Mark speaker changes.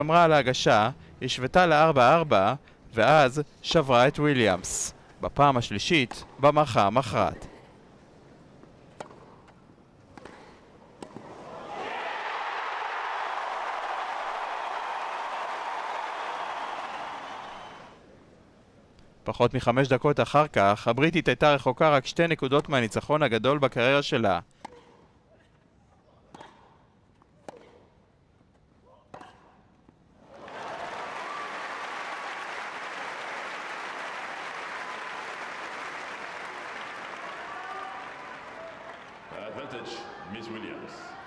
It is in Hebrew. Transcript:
Speaker 1: אמרה על ההגשה, השוותה ל-4-4 ואז שברה את וויליאמס. בפעם השלישית, במערכה המכרעת. פחות מ5 דקות אחר כך, הבריטית הייתה רחוקה רק 2 נקודות מהניצחון הגדול בקריירה שלה.
Speaker 2: Advantage, Miss Williams.